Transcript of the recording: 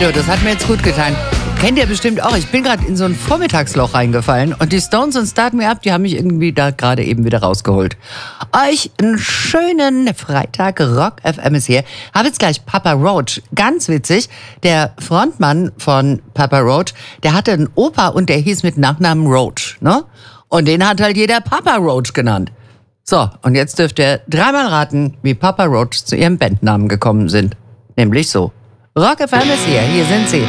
Jo, das hat mir jetzt gut getan. Kennt ihr bestimmt auch. Ich bin gerade in so ein Vormittagsloch reingefallen und die Stones und Start Me Up, die haben mich irgendwie da gerade eben wieder rausgeholt. Euch einen schönen Freitag. Rock FM ist hier. Hab jetzt gleich Papa Roach. Ganz witzig. Der Frontmann von Papa Roach, der hatte einen Opa und der hieß mit Nachnamen Roach, ne? Und den hat halt jeder Papa Roach genannt. So, und jetzt dürft ihr dreimal raten, wie Papa Roach zu ihrem Bandnamen gekommen sind. Nämlich so. Rock FM ist hier. Hier sind sie.